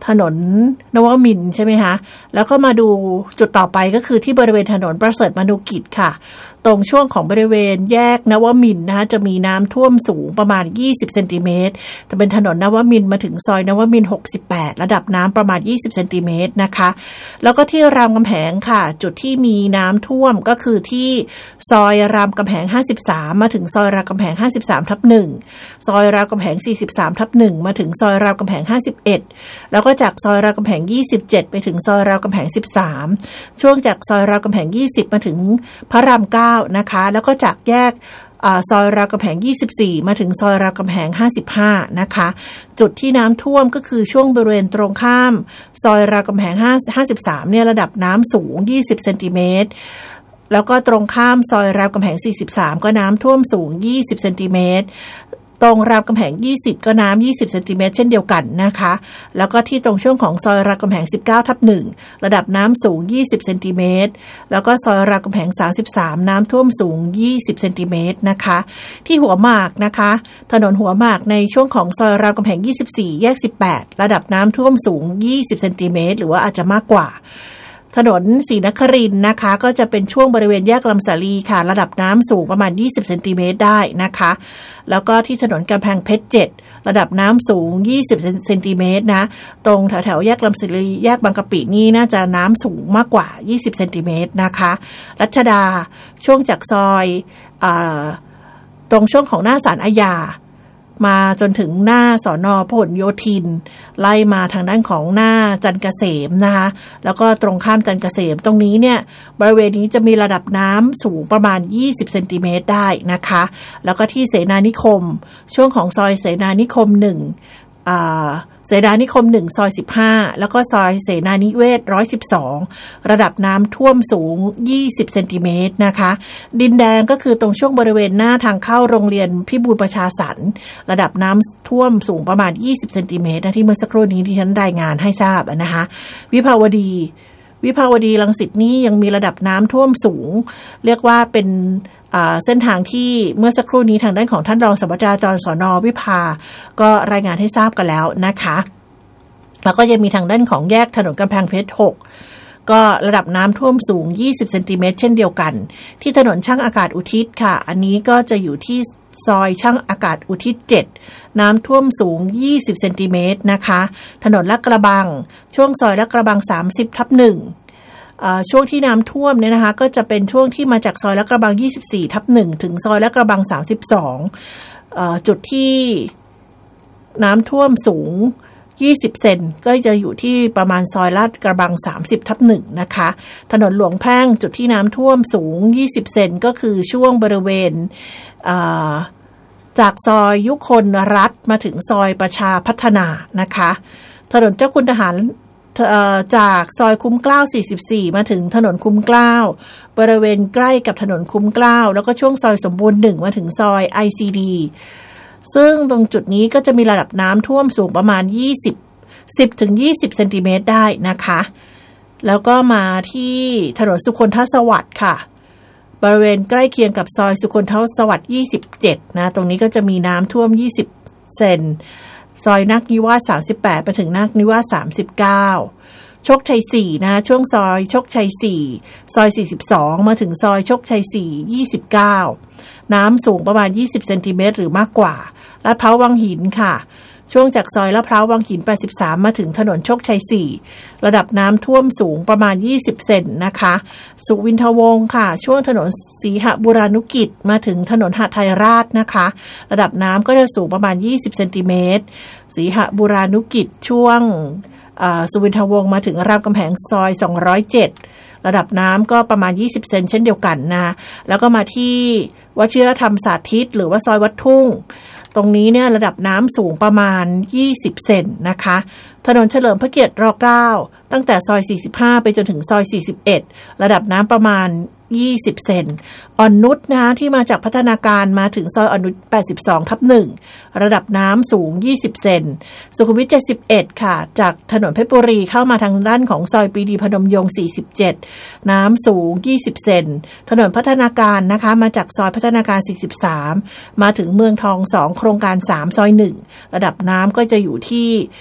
ถนนนวมินทร์ใช่ไหมคะแล้วก็มาดูจุดต่อไปก็คือที่บริเวณถนนประเสริฐมนุกิจค่ะตรงช่วงของบริเวณแยกนวมินทร์นะคะจะมีน้ำท่วมสูงประมาณ20เซนติเมตรจะเป็นถนนนวมินทร์มาถึงซอยนวมินทร์68ระดับน้ำประมาณ20เซนติเมตรนะคะแล้วก็ที่รามคำแหงค่ะจุดที่มีน้ำท่วมก็คือที่ซอยรามคำแหง53มาถึงซอยรามคำแหง53/1ซอยรามคำแหง43/1มาถึงซอยรามคำแหง51แล้วก็จากซอยรามคำแหง27ไปถึงซอยรามคำแหง13ช่วงจากซอยรามคำแหง20มาถึงพระราม9นะคะแล้วก็จากแยกซอยรามคำแหง24มาถึงซอยรามคำแหง55นะคะจุดที่น้ำท่วมก็คือช่วงบริเวณตรงข้ามซอยรามคำแหง53เนี่ยระดับน้ำสูง20เซนติเมตรแล้วก็ตรงข้ามซอยรามคำแหง43ก็น้ำท่วมสูง20เซนติเมตรตรงรามคำแหง20ก็น้ำ20เซนติเมตรเช่นเดียวกันนะคะแล้วก็ที่ตรงช่วงของซอยรามคำแหง19/1ระดับน้ำสูง20เซนติเมตรแล้วก็ซอยรามคำแหง33น้ำท่วมสูง20เซนติเมตรนะคะที่หัวหมากนะคะถนนหัวหมากในช่วงของซอยรามคำแหง24แยก18ระดับน้ำท่วมสูง20เซนติเมตรหรือว่าอาจจะมากกว่าถนนศรีนครินทร์นะคะก็จะเป็นช่วงบริเวณแยกลำสาลีค่ะระดับน้ำสูงประมาณ20เซนติเมตรได้นะคะแล้วก็ที่ถนนกำแพงเพชร7ระดับน้ำสูง20เซนติเมตรนะตรงแถวๆแยกลำสาลีแยกบางกะปินี่น่าจะน้ำสูงมากกว่า20เซนติเมตรนะคะรัชดาช่วงจากซอยตรงช่วงของหน้าศาลอาญามาจนถึงหน้าสน.พหลโยธินไล่มาทางด้านของหน้าจันทร์เกษมนะคะแล้วก็ตรงข้ามจันทร์เกษมตรงนี้เนี่ยบริเวณนี้จะมีระดับน้ำสูงประมาณ20เซนติเมตรได้นะคะแล้วก็ที่เสนานิคมช่วงของซอยเสนานิคม1เสนานิคม1ซอย15แล้วก็ซอยเสนานิเวศ112ระดับน้ำท่วมสูง20เซนติเมตรนะคะดินแดงก็คือตรงช่วงบริเวณหน้าทางเข้าโรงเรียนพิบูลประชาสรรค์ระดับน้ำท่วมสูงประมาณ20เซนติเมตรนะที่เมื่อสักครู่นี้ที่ฉันรายงานให้ทราบนะคะวิภาวดีรังสิตนี่ยังมีระดับน้ำท่วมสูงเรียกว่าเป็นเส้นทางที่เมื่อสักครู่นี้ทางด้านของท่านรองสารวัตรจราจรสน.วิภาก็รายงานให้ทราบกันแล้วนะคะแล้วก็ยังมีทางด้านของแยกถนนกำแพงเพชร6ก็ระดับน้ำท่วมสูง20เซนติเมตรเช่นเดียวกันที่ถนนช่างอากาศอุทิศค่ะอันนี้ก็จะอยู่ที่ซอยช่างอากาศอุทิศ7น้ำท่วมสูง20เซนติเมตรนะคะถนนลาดกระบังช่วงซอยลาดกระบัง30/1ช่วงที่น้ำท่วมเนี่ยนะคะก็จะเป็นช่วงที่มาจากซอยลาดกระบัง24/1ถึงซอยลาดกระบัง32จุดที่น้ำท่วมสูง20เซนก็จะอยู่ที่ประมาณซอยลาดกระบัง30/1นะคะถนนหลวงแพ่งจุดที่น้ำท่วมสูง20เซนก็คือช่วงบริเวณจากซอยยุคนรัฐมาถึงซอยประชาพัฒนานะคะถนนเจ้าคุณทหารจากซอยคุ้มเกล้า44มาถึงถนนคุ้มเกล้าบริเวณใกล้กับถนนคุ้มเกล้าแล้วก็ช่วงซอยสมบูรณ์1มาถึงซอย ICD ซึ่งตรงจุดนี้ก็จะมีระดับน้ำท่วมสูงประมาณ10ถึง20เซนติเมตรได้นะคะแล้วก็มาที่ถนนสุคนทสวัสดิ์ค่ะบริเวณใกล้เคียงกับซอยสุคนทสวัสดิ์27นะตรงนี้ก็จะมีน้ำท่วม20เซนซอยนักนิวาส38ไปถึงนักนิวาส39โชคชัย4นะช่วงซอยโชคชัย4ซอย42มาถึงซอยโชคชัย4 29น้ำสูงประมาณ20เซนติเมตรหรือมากกว่าลาดพร้าววังหินค่ะช่วงจากซอยลาดพร้าววังหิน83มาถึงถนนโชคชัย4ระดับน้ำท่วมสูงประมาณ20เซนนะคะสุวินทวงศ์ค่ะช่วงถนนศรีหบุรานุกิจมาถึงถนนหทัยราชนะคะระดับน้ำก็จะสูงประมาณ20เซนติเมตรศรีหบุรานุกิจช่วงสุวินทวงศ์มาถึงรามคำแหงซอย207ระดับน้ำก็ประมาณ20เซนเช่นเดียวกันนะแล้วก็มาที่วชิรธรรมสาธิตหรือว่าซอยวัดทุ่งตรงนี้เนี่ยระดับน้ำสูงประมาณ20เซนนะคะถนนเฉลิมพระเกียรติร9ตั้งแต่ซอย45ไปจนถึงซอย41ระดับน้ำประมาณ20เซนอ่อนนุชนะคะที่มาจากพัฒนาการมาถึงซอยอ่อนนุช82/1ระดับน้ำสูง20เซนสุขุมวิท71ค่ะจากถนนเพชรบุรีเข้ามาทางด้านของซอยปรีดีพนมยงค์47น้ำสูง20เซนถนนพัฒนาการนะคะมาจากซอยพัฒนาการ43มาถึงเมืองทอง2โครงการ3ซอย1ระดับน้ำก็จะอยู่ที่